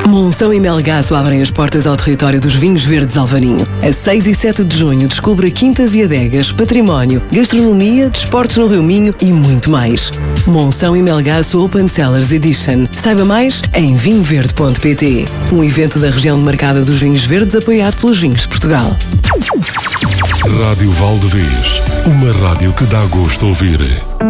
Monção e Melgaço abrem as portas ao território dos vinhos verdes Alvarinho. A 6 e 7 de junho descubra quintas e adegas, património, gastronomia, desportos no Rio Minho e muito mais. Monção e Melgaço Open Cellars Edition. Saiba mais em vinhoverde.pt. Um evento da região demarcada dos vinhos verdes apoiado pelos Vinhos de Portugal. Rádio Valdevez, uma rádio que dá gosto de ouvir.